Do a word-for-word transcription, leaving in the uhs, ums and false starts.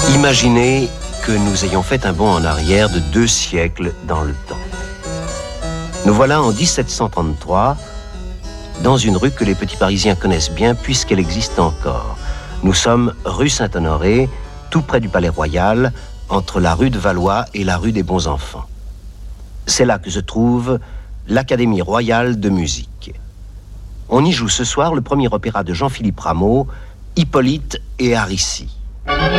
Imaginez que nous ayons fait un bond en arrière de deux siècles dans le temps. Nous voilà en dix-sept cent trente-trois, dans une rue que les petits Parisiens connaissent bien puisqu'elle existe encore. Nous sommes rue Saint-Honoré, tout près du Palais Royal, entre la rue de Valois et la rue des Bons-Enfants. C'est là que se trouve l'Académie royale de musique. On y joue ce soir le premier opéra de Jean-Philippe Rameau, Hippolyte et Aricie.